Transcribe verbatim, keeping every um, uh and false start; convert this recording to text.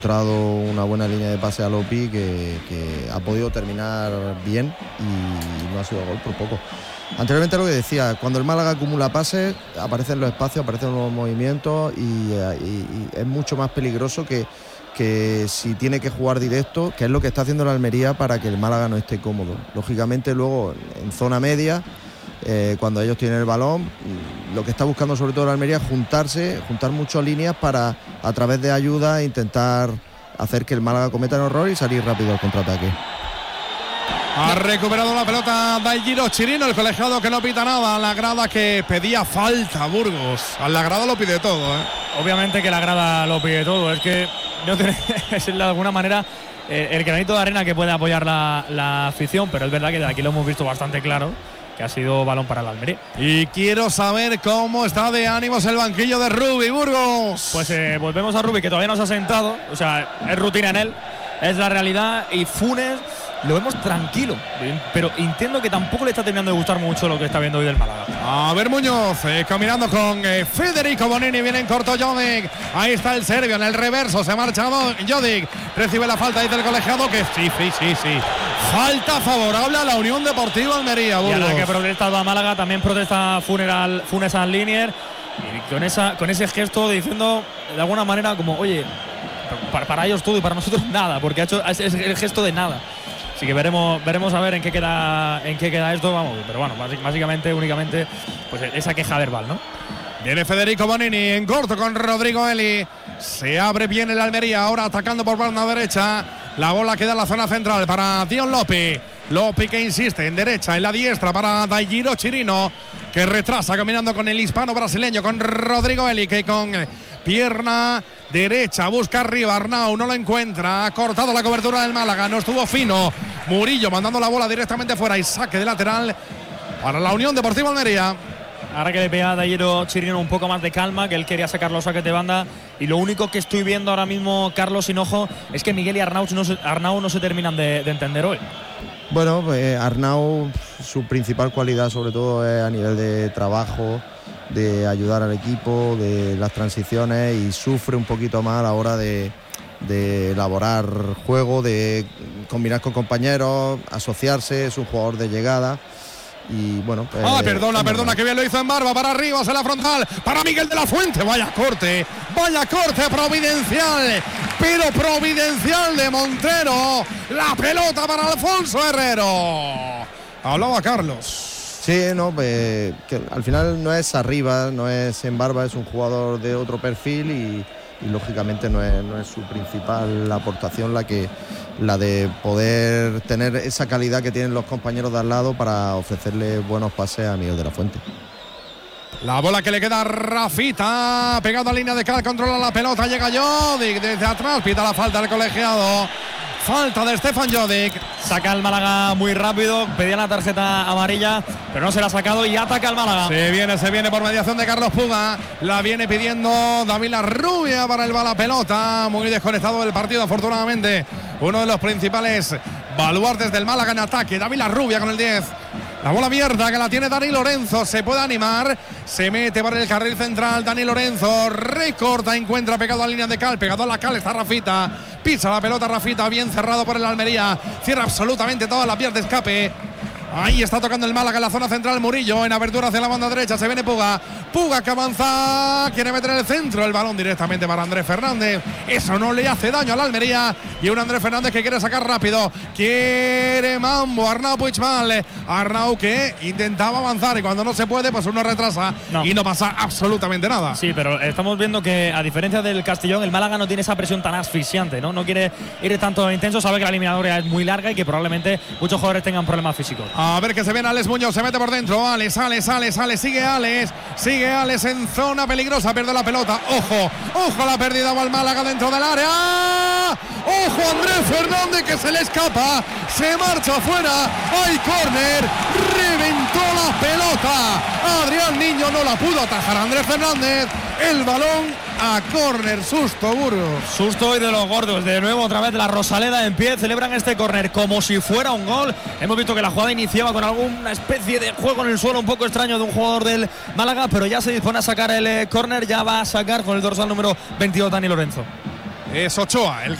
encontrado una buena línea de pase a Lopi que, que ha podido terminar bien y no ha sido gol por poco. Anteriormente lo que decía, cuando el Málaga acumula pases, aparecen los espacios, aparecen los movimientos y, y, y es mucho más peligroso que, que si tiene que jugar directo, que es lo que está haciendo la Almería para que el Málaga no esté cómodo. Lógicamente luego en zona media, eh, cuando ellos tienen el balón, lo que está buscando sobre todo la Almería es juntarse, juntar muchas líneas para a través de ayuda intentar hacer que el Málaga cometa un error y salir rápido al contraataque. Ha recuperado la pelota Daigiro Chirino, el colegiado que no pita nada. La grada que pedía falta, Burgos. A la grada lo pide todo, ¿eh? Obviamente que la grada lo pide todo. Es que no tiene, es de alguna manera eh, el granito de arena que puede apoyar la, la afición, pero es verdad que de aquí lo hemos visto bastante claro, que ha sido balón para el Almería. Y quiero saber cómo está de ánimos el banquillo de Rubi, Burgos. Pues eh, volvemos a Rubi, que todavía no se ha sentado. O sea, es rutina en él, es la realidad. Y Funes lo vemos tranquilo, pero entiendo que tampoco le está terminando de gustar mucho lo que está viendo hoy del Málaga. A ver, Muñoz, eh, combinando con eh, Federico Bonini, viene en corto Jodic. Ahí está el serbio en el reverso, se marcha Jodic, recibe la falta, dice el colegiado que sí, sí, sí, sí. Falta favorable a la Unión Deportiva Almería, Burgos. Y a la que protesta el Málaga, también protesta Funeral, Funes al Linier, y con, esa, con ese gesto diciendo de alguna manera como, oye, para, para ellos todo y para nosotros nada, porque ha hecho es, es el gesto de nada. Así que veremos, veremos a ver en qué queda, en qué queda esto, vamos. Pero bueno, básicamente, únicamente, pues esa queja verbal, ¿no? Viene Federico Bonini en corto con Rodrigo Eli. Se abre bien el Almería, ahora atacando por banda derecha. La bola queda en la zona central para Dion Lopi. Lopi que insiste en derecha, en la diestra para Daigiro Chirino, que retrasa caminando con el hispano brasileño, con Rodrigo Eli, que con pierna derecha busca arriba. Arnau no lo encuentra, ha cortado la cobertura del Málaga, no estuvo fino. Murillo mandando la bola directamente fuera y saque de lateral para la Unión Deportiva Almería. Ahora que le pega a Daigiro Chirino un poco más de calma, que él quería sacar los saques de banda, y lo único que estoy viendo ahora mismo, Carlos Hinojo, es que Miguel y Arnau no se, Arnau no se terminan de, de entender hoy. Bueno, pues Arnau, su principal cualidad sobre todo es a nivel de trabajo, de ayudar al equipo, de las transiciones, y sufre un poquito más a la hora de, de elaborar juego, de combinar con compañeros, asociarse. Es un jugador de llegada. Y bueno, pues, ah, perdona, perdona, que bien lo hizo en barba, para arriba, hacia la frontal, para Miguel de la Fuente. Vaya corte, vaya corte providencial, pero providencial de Montero. La pelota para Alfonso Herrero. Hablaba Carlos. Sí, no, pues, que al final no es arriba, no es en barba, es un jugador de otro perfil y, y lógicamente no es, no es su principal aportación la que la de poder tener esa calidad que tienen los compañeros de al lado para ofrecerle buenos pases a Miguel de la Fuente. La bola que le queda a Rafita, pegado a línea de cal, controla la pelota, llega Jodic desde atrás, pita la falta del colegiado. Falta de Stefan Jodic. Saca el Málaga muy rápido, pedía la tarjeta amarilla, pero no se la ha sacado y ataca el Málaga. Se viene, se viene por mediación de Carlos Puga. La viene pidiendo David Larrubia para el bala pelota. Muy desconectado del partido, afortunadamente. Uno de los principales baluartes del Málaga en ataque, David Larrubia con el diez. La bola abierta que la tiene Dani Lorenzo, se puede animar, se mete por el carril central Dani Lorenzo, recorta, encuentra pegado a la línea de cal, pegado a la cal está Rafita, pisa la pelota Rafita, bien cerrado por el Almería, cierra absolutamente todas las vías de escape. Ahí está tocando el Málaga en la zona central, Murillo en abertura hacia la banda derecha, se viene Puga, Puga que avanza, quiere meter en el centro, el balón directamente para Andrés Fernández, eso no le hace daño a la Almería, y un Andrés Fernández que quiere sacar rápido, quiere mambo, Arnau Puigmal, Arnau que intentaba avanzar y cuando no se puede pues uno retrasa no. y no pasa absolutamente nada. Sí, pero estamos viendo que a diferencia del Castellón, el Málaga no tiene esa presión tan asfixiante, ¿no? No quiere ir tanto intenso, sabe que la eliminatoria es muy larga y que probablemente muchos jugadores tengan problemas físicos. A ver que se viene Alex Muñoz, se mete por dentro. Alex, Alex, Alex, Alex, sigue Alex. Sigue Alex en zona peligrosa, pierde la pelota. Ojo, ojo la pérdida va al Málaga dentro del área. Ojo Andrés Fernández que se le escapa. Se marcha afuera. Hay córner. Reventó la pelota. Adrián Niño no la pudo atajar Andrés Fernández. El balón a córner, susto, Burgos. Susto hoy de los gordos. De nuevo otra vez la Rosaleda en pie. Celebran este córner como si fuera un gol. Hemos visto que la jugada iniciaba con alguna especie de juego en el suelo un poco extraño de un jugador del Málaga, pero ya se dispone a sacar el eh, córner. Ya va a sacar con el dorsal número veintidós Dani Lorenzo. Es Ochoa el